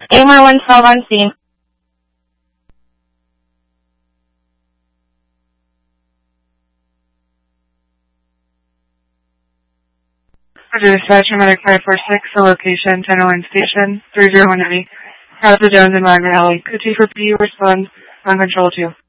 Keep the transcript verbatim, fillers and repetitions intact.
Amer one twelve on scene. Dispatch Medic five four six, the location, Tenderloin Station, three zero one eight. Casa Jones and Wagner Alley. Could you for P respond on control two.